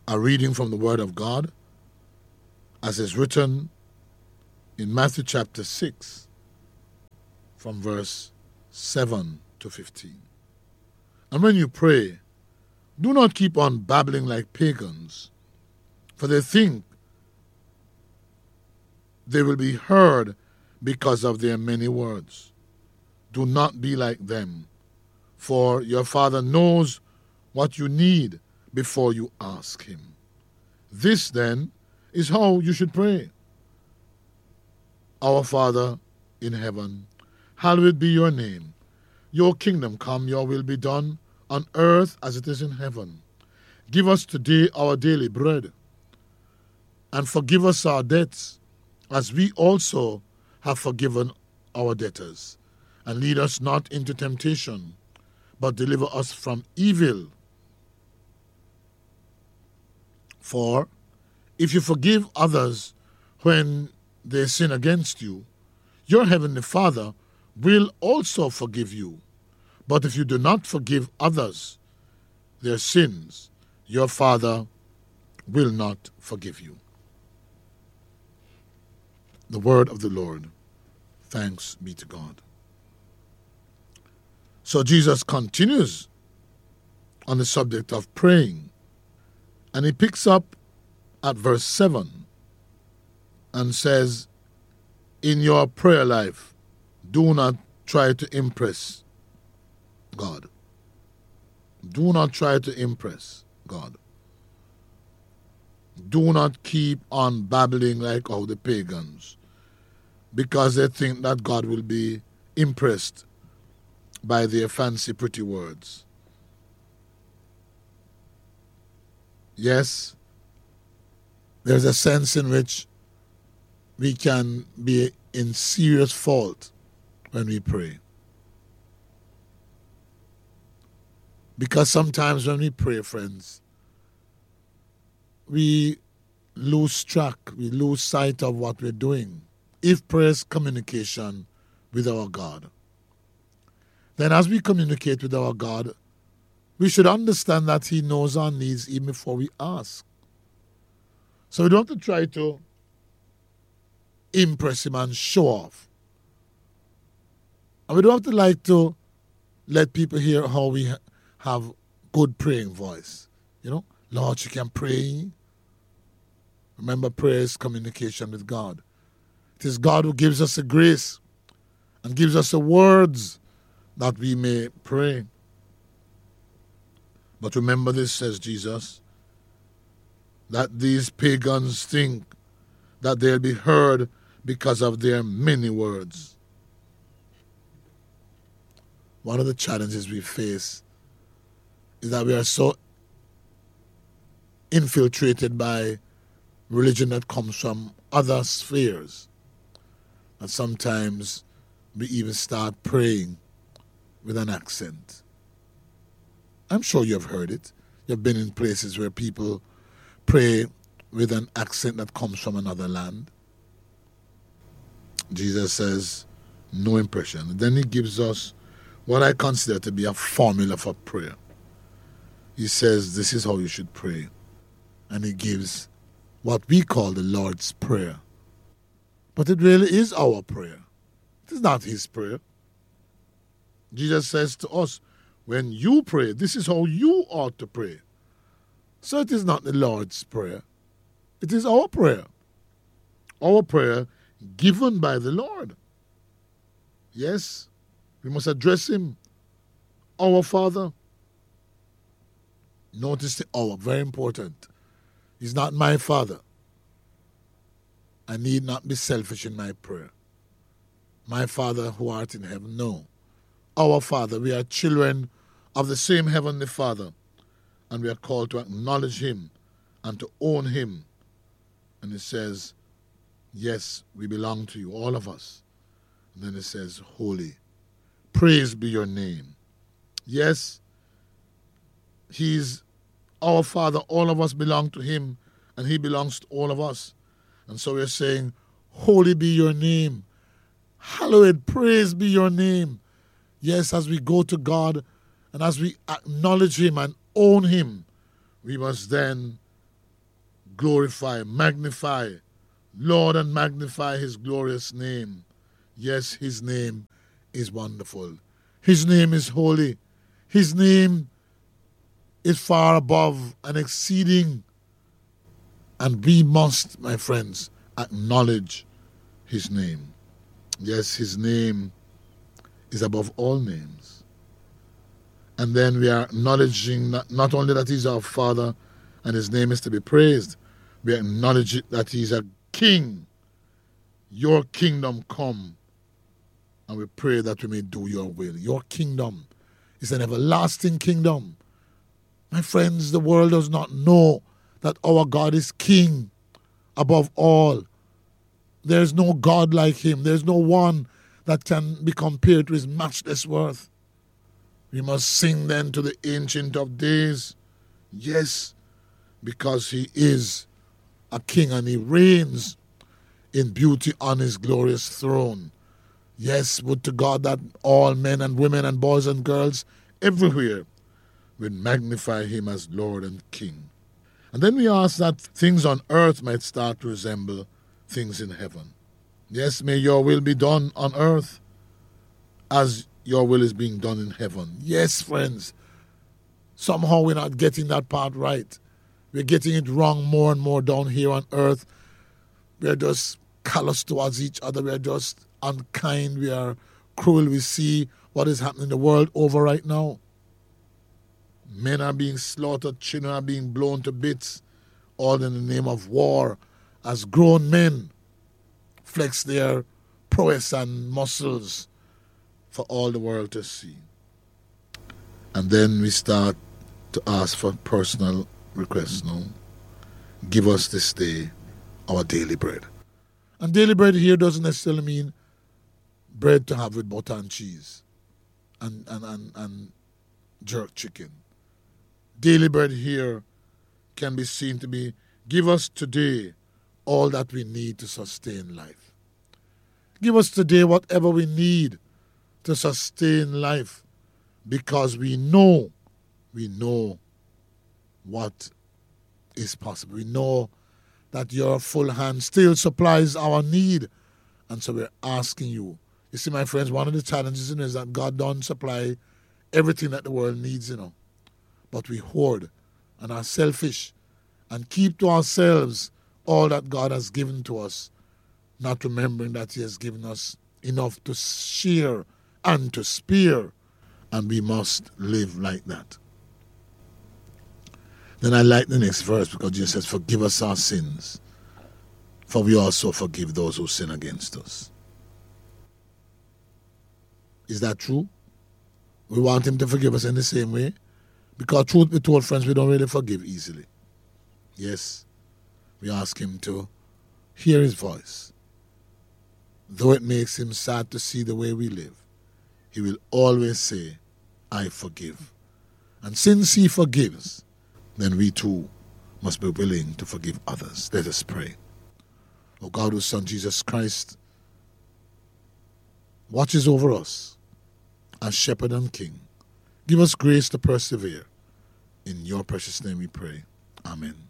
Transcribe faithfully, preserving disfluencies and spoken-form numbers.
A reading from the Word of God, as is written in Matthew chapter six, from verse seven to fifteen. And when you pray, do not keep on babbling like pagans, for they think they will be heard because of their many words. Do not be like them, for your Father knows what you need before you ask him. This, then, is how you should pray. Our Father in heaven, hallowed be your name. Your kingdom come, your will be done, on earth as it is in heaven. Give us today our daily bread, and forgive us our debts, as we also have forgiven our debtors. And lead us not into temptation, but deliver us from evil. For if you forgive others when they sin against you, your heavenly Father will also forgive you. But if you do not forgive others their sins, your Father will not forgive you. The word of the Lord. Thanks be to God. So Jesus continues on the subject of praying, and he picks up at verse seven and says, in your prayer life, do not try to impress God. Do not try to impress God. Do not keep on babbling like all the pagans, because they think that God will be impressed by their fancy, pretty words. Yes, there's a sense in which we can be in serious fault when we pray. Because sometimes when we pray, friends, we lose track, we lose sight of what we're doing. If prayer is communication with our God, then as we communicate with our God, we should understand that he knows our needs even before we ask. So we don't have to try to impress him and show off. And we don't have to like to let people hear how we ha- have good praying voice. You know, Lord, you can pray. Remember, prayer is communication with God. It is God who gives us the grace and gives us the words that we may pray. But remember this, says Jesus, that these pagans think that they'll be heard because of their many words. One of the challenges we face is that we are so infiltrated by religion that comes from other spheres that sometimes we even start praying with an accent. I'm sure you've heard it. You've been in places where people pray with an accent that comes from another land. Jesus says, no impression. Then he gives us what I consider to be a formula for prayer. He says, this is how you should pray. And he gives what we call the Lord's Prayer. But it really is our prayer. It is not his prayer. Jesus says to us, when you pray, this is how you ought to pray. So it is not the Lord's Prayer. It is our prayer. Our prayer given by the Lord. Yes, we must address him. Our Father. Notice the our, very important. He's not my Father. I need not be selfish in my prayer. My Father who art in heaven. No. Our Father. We are children of the same Heavenly Father. And we are called to acknowledge him and to own him. And it says, yes, we belong to you, all of us. And then it says, holy. Praise be your name. Yes, he's our Father. All of us belong to him, and he belongs to all of us. And so we're saying, holy be your name. Hallowed, praise be your name. Yes, as we go to God and as we acknowledge him and own him, we must then glorify, magnify, Lord, and magnify his glorious name. Yes, his name is wonderful. His name is holy. His name is far above and exceeding. And we must, my friends, acknowledge his name. Yes, his name is above all names. And then we are acknowledging not, not only that he's our Father and his name is to be praised, we acknowledge that he's a king. Your kingdom come, and we pray that we may do your will. Your kingdom is an everlasting kingdom. My friends, the world does not know that our God is king above all. There's no God like him. There's no one that can be compared to his matchless worth. We must sing then to the Ancient of Days. Yes, because he is a king and he reigns in beauty on his glorious throne. Yes, would to God that all men and women and boys and girls everywhere will magnify him as Lord and King. And then we ask that things on earth might start to resemble things in heaven. Yes, may your will be done on earth as your will is being done in heaven. Yes, friends, somehow we're not getting that part right. We're getting it wrong more and more down here on earth. We're just callous towards each other. We're just unkind. We are cruel. We see what is happening in the world over right now. Men are being slaughtered. Children are being blown to bits, all in the name of war, as grown men flex their prowess and muscles for all the world to see. And then we start to ask for personal requests now. Give us this day our daily bread. And daily bread here doesn't necessarily mean bread to have with butter and cheese and, and, and, and jerk chicken. Daily bread here can be seen to be, give us today all that we need to sustain life. Give us today whatever we need to sustain life, because we know, we know what is possible. We know that your full hand still supplies our need. And so we're asking you. You see, my friends, one of the challenges is that God don't supply everything that the world needs, you know. But we hoard and are selfish and keep to ourselves all that God has given to us, not remembering that he has given us enough to share and to spare, and we must live like that. Then I like the next verse, because Jesus says, forgive us our sins, for we also forgive those who sin against us. Is that true? We want him to forgive us in the same way? Because truth be told, friends, we don't really forgive easily. Yes, we ask him to hear his voice. Though it makes him sad to see the way we live, he will always say, I forgive. And since he forgives, then we too must be willing to forgive others. Let us pray. O God, whose Son Jesus Christ watches over us as shepherd and king, give us grace to persevere. In your precious name we pray. Amen.